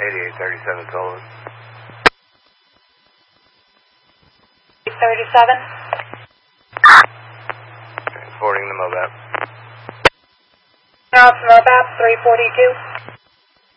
8837 Sullivan. 37. Forwarding the MOBAP. Now it's MOBAP 342.